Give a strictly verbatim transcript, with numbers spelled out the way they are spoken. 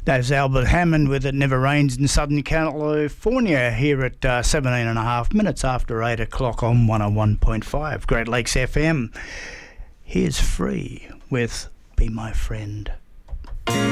There's Albert Hammond with It Never Rains in Southern California here at uh, seventeen and a half minutes after eight o'clock on one oh one point five Great Lakes F M. Here's Free with Be My Friend.